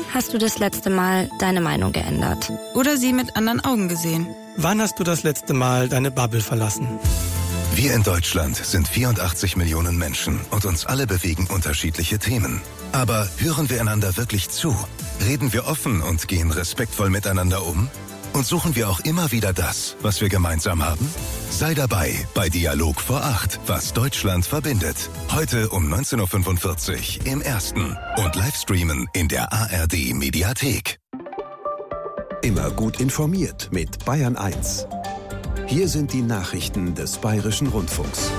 hast du das letzte Mal deine Meinung geändert? Oder sie mit anderen Augen gesehen? Wann hast du das letzte Mal deine Bubble verlassen? Wir in Deutschland sind 84 Millionen Menschen und uns alle bewegen unterschiedliche Themen. Aber hören wir einander wirklich zu? Reden wir offen und gehen respektvoll miteinander um? Und suchen wir auch immer wieder das, was wir gemeinsam haben? Sei dabei bei Dialog vor 8, was Deutschland verbindet. Heute um 19.45 Uhr im Ersten und Livestreamen in der ARD Mediathek. Immer gut informiert mit Bayern 1. Hier sind die Nachrichten des Bayerischen Rundfunks.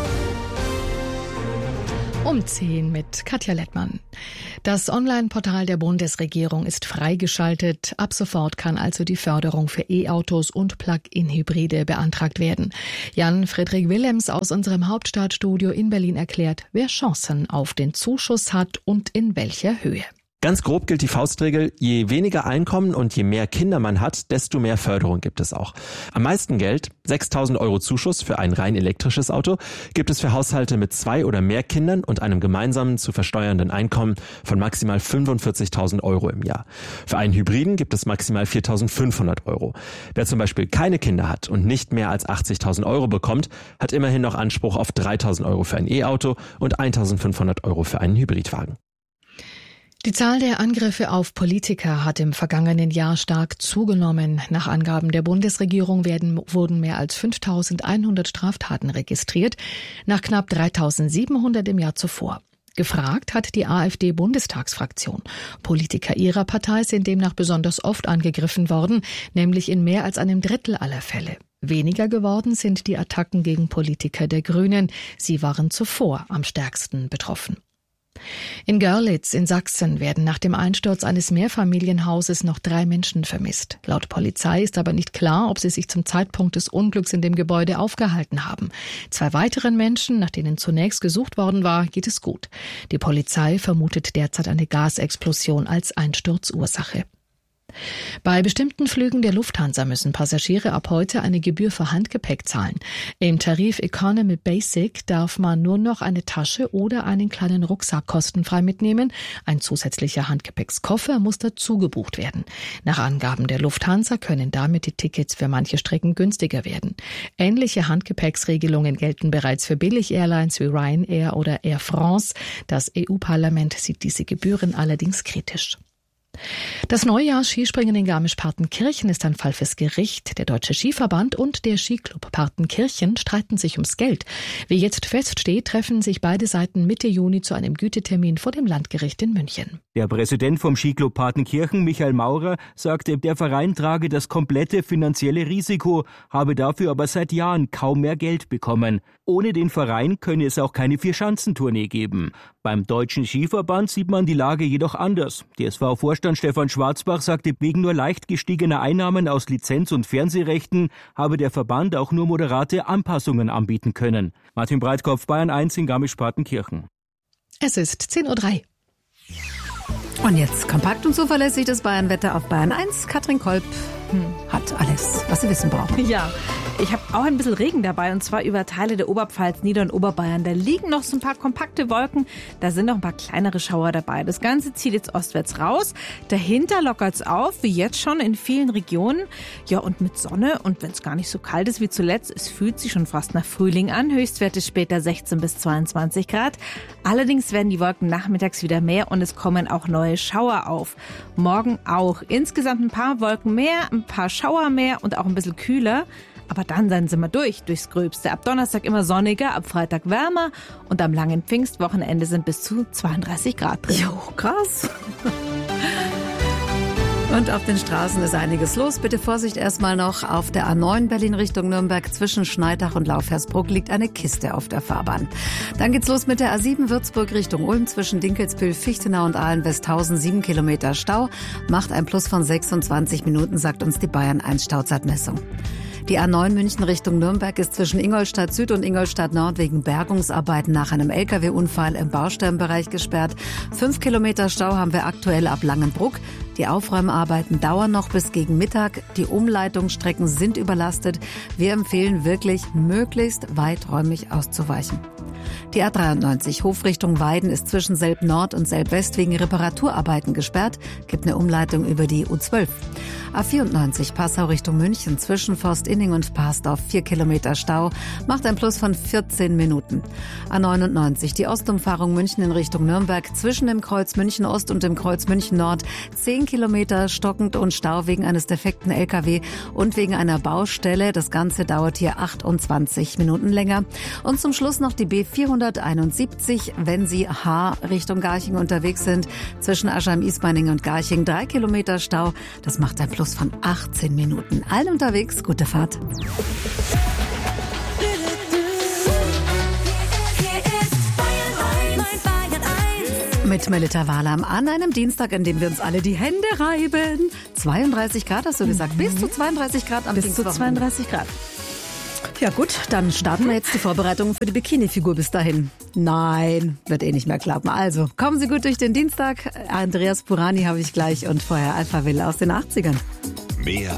Um 10 mit Katja Lettmann. Das Online-Portal der Bundesregierung ist freigeschaltet. Ab sofort kann also die Förderung für E-Autos und Plug-in-Hybride beantragt werden. Jan-Friedrich Willems aus unserem Hauptstadtstudio in Berlin erklärt, wer Chancen auf den Zuschuss hat und in welcher Höhe. Ganz grob gilt die Faustregel, je weniger Einkommen und je mehr Kinder man hat, desto mehr Förderung gibt es auch. Am meisten Geld, 6.000 € Zuschuss für ein rein elektrisches Auto, gibt es für Haushalte mit 2 oder mehr Kindern und einem gemeinsamen zu versteuernden Einkommen von maximal 45.000 € im Jahr. Für einen Hybriden gibt es maximal 4.500 €. Wer zum Beispiel keine Kinder hat und nicht mehr als 80.000 € bekommt, hat immerhin noch Anspruch auf 3.000 € für ein E-Auto und 1.500 € für einen Hybridwagen. Die Zahl der Angriffe auf Politiker hat im vergangenen Jahr stark zugenommen. Nach Angaben der Bundesregierung wurden mehr als 5.100 Straftaten registriert, nach knapp 3.700 im Jahr zuvor. Gefragt hat die AfD-Bundestagsfraktion. Politiker ihrer Partei sind demnach besonders oft angegriffen worden, nämlich in mehr als einem Drittel aller Fälle. Weniger geworden sind die Attacken gegen Politiker der Grünen. Sie waren zuvor am stärksten betroffen. In Görlitz in Sachsen werden nach dem Einsturz eines Mehrfamilienhauses noch 3 Menschen vermisst. Laut Polizei ist aber nicht klar, ob sie sich zum Zeitpunkt des Unglücks in dem Gebäude aufgehalten haben. 2 weiteren Menschen, nach denen zunächst gesucht worden war, geht es gut. Die Polizei vermutet derzeit eine Gasexplosion als Einsturzursache. Bei bestimmten Flügen der Lufthansa müssen Passagiere ab heute eine Gebühr für Handgepäck zahlen. Im Tarif Economy Basic darf man nur noch eine Tasche oder einen kleinen Rucksack kostenfrei mitnehmen. Ein zusätzlicher Handgepäckskoffer muss dazu gebucht werden. Nach Angaben der Lufthansa können damit die Tickets für manche Strecken günstiger werden. Ähnliche Handgepäcksregelungen gelten bereits für Billig-Airlines wie Ryanair oder Air France. Das EU-Parlament sieht diese Gebühren allerdings kritisch. Das Neujahrs-Skispringen in Garmisch-Partenkirchen ist ein Fall fürs Gericht. Der Deutsche Skiverband und der Skiclub Partenkirchen streiten sich ums Geld. Wie jetzt feststeht, treffen sich beide Seiten Mitte Juni zu einem Gütetermin vor dem Landgericht in München. Der Präsident vom Skiclub Partenkirchen, Michael Maurer, sagte, der Verein trage das komplette finanzielle Risiko, habe dafür aber seit Jahren kaum mehr Geld bekommen. Ohne den Verein könne es auch keine Vierschanzentournee geben. Beim Deutschen Skiverband sieht man die Lage jedoch anders. DSV-Vorstand Stefan Schwarzbach sagte, wegen nur leicht gestiegener Einnahmen aus Lizenz- und Fernsehrechten habe der Verband auch nur moderate Anpassungen anbieten können. Martin Breitkopf, Bayern 1 in Garmisch-Partenkirchen. Es ist 10.03 Uhr. Und jetzt kompakt und zuverlässig das Bayern-Wetter auf Bayern 1. Katrin Kolb hat alles, was Sie wissen brauchen. Ja, ich habe auch ein bisschen Regen dabei und zwar über Teile der Oberpfalz, Nieder- und Oberbayern. Da liegen noch so ein paar kompakte Wolken, da sind noch ein paar kleinere Schauer dabei. Das Ganze zieht jetzt ostwärts raus. Dahinter lockert es auf, wie jetzt schon in vielen Regionen. Ja, und mit Sonne und wenn es gar nicht so kalt ist wie zuletzt, es fühlt sich schon fast nach Frühling an. Höchstwerte später 16 bis 22 Grad. Allerdings werden die Wolken nachmittags wieder mehr und es kommen auch neue Schauer auf. Morgen auch. Insgesamt ein paar Wolken mehr, ein paar Schauer mehr und auch ein bisschen kühler. Aber dann sind wir durchs Gröbste. Ab Donnerstag immer sonniger, ab Freitag wärmer und am langen Pfingstwochenende sind bis zu 32 Grad drin. Jo, krass. Und auf den Straßen ist einiges los. Bitte Vorsicht erstmal noch. Auf der A9 Berlin Richtung Nürnberg zwischen Schneidach und Laufhersbruck liegt eine Kiste auf der Fahrbahn. Dann geht's los mit der A7 Würzburg Richtung Ulm zwischen Dinkelsbühl, Fichtenau und Ahlen-Westhausen. 7 Kilometer Stau. Macht ein Plus von 26 Minuten, sagt uns die Bayern 1 Stauzeitmessung. Die A9 München Richtung Nürnberg ist zwischen Ingolstadt Süd und Ingolstadt Nord wegen Bergungsarbeiten nach einem Lkw-Unfall im Bausteinbereich gesperrt. 5 Kilometer Stau haben wir aktuell ab Langenbruck. Die Aufräumarbeiten dauern noch bis gegen Mittag. Die Umleitungsstrecken sind überlastet. Wir empfehlen wirklich, möglichst weiträumig auszuweichen. Die A93 Hofrichtung Weiden ist zwischen Selb Nord und Selb West wegen Reparaturarbeiten gesperrt. Gibt eine Umleitung über die U12. A94 Passau Richtung München zwischen Forstinning und Parsdorf 4 Kilometer Stau. Macht ein Plus von 14 Minuten. A99 die Ostumfahrung München in Richtung Nürnberg zwischen dem Kreuz München Ost und dem Kreuz München Nord 10 Kilometer stockend und Stau wegen eines defekten LKW und wegen einer Baustelle. Das Ganze dauert hier 28 Minuten länger. Und zum Schluss noch die B471, wenn Sie Richtung Garching unterwegs sind, zwischen Aschheim-Ismaning und Garching 3 Kilometer Stau. Das macht ein Plus von 18 Minuten. Allen unterwegs, gute Fahrt. Mit Melita Wahlam an einem Dienstag, an dem wir uns alle die Hände reiben. 32 Grad, hast du gesagt. Bis zu 32 Grad am Dienstag. Bis zu 32 Grad. Ja gut, dann starten wir jetzt die Vorbereitungen für die Bikini-Figur bis dahin. Nein, wird nicht mehr klappen. Also, kommen Sie gut durch den Dienstag. Andreas Burani habe ich gleich und vorher Alphaville aus den 80ern. Mehr